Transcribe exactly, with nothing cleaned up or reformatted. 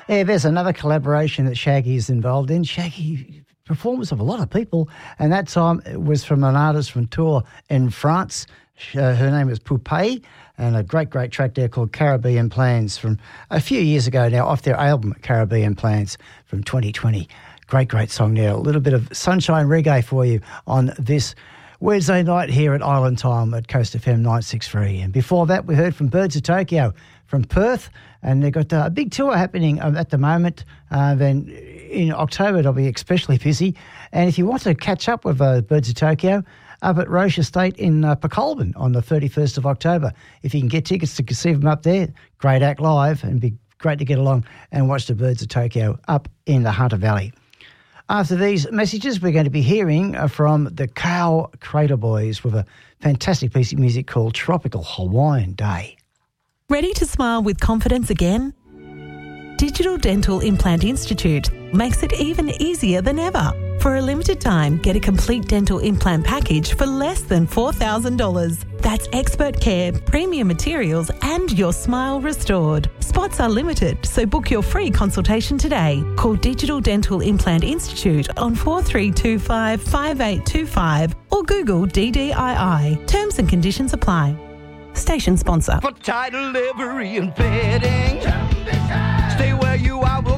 Yeah, there's another collaboration that Shaggy is involved in. Shaggy, performance of a lot of people, and that time it was from an artist from tour in France. Uh, her name is Poupée, and a great, great track there called Caribbean Plans from a few years ago now, off their album Caribbean Plans from twenty twenty. Great, great song there. A little bit of sunshine reggae for you on this Wednesday night here at Island Time at Coast F M nine sixty-three. And before that, we heard from Birds of Tokyo from Perth, and they've got a big tour happening at the moment. Uh, then in October, they'll be especially busy. And if you want to catch up with uh, Birds of Tokyo, up at Roche Estate in uh, Pecolbin on the thirty-first of October, if you can get tickets to see them up there, great act live, and be great to get along and watch the Birds of Tokyo up in the Hunter Valley. After these messages, we're going to be hearing from the Cow Crater Boys with a fantastic piece of music called Tropical Hawaiian Day. Ready to smile with confidence again? Digital Dental Implant Institute makes it even easier than ever. For a limited time, get a complete dental implant package for less than four thousand dollars. That's expert care, premium materials, and your smile restored. Spots are limited, so book your free consultation today. Call Digital Dental Implant Institute on four three two five, five eight two five or Google D D I I. Terms and conditions apply. Station sponsor. For title, livery and fitting, stay where you are.